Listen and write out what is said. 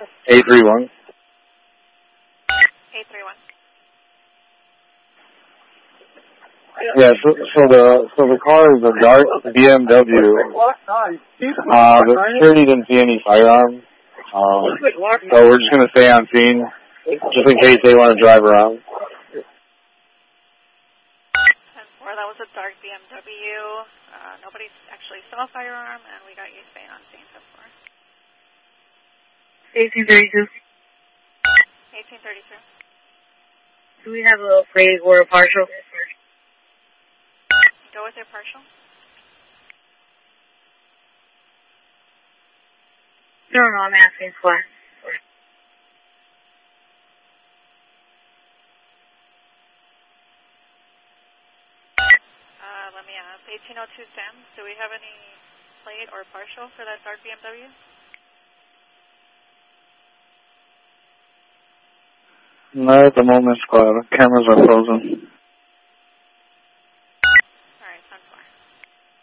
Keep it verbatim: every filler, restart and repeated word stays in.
eight three one. eight three one. Yeah, so, so the so the car is a dark B M W. Uh, the security didn't see any firearm. Um, so we're just going to stay on scene, just in case they want to drive around. ten four, that was a dark B M W. Uh, nobody actually saw a firearm, and we got you staying on scene, ten four. eighteen thirty-two. eighteen thirty-two. Do we have a plate or a partial? Go with your partial. No, no, I'm asking for. Uh, let me ask. eighteen oh two Sam, do we have any plate or partial for that dark B M W? Not at the moment, squad. Cameras are frozen. All right, ten four.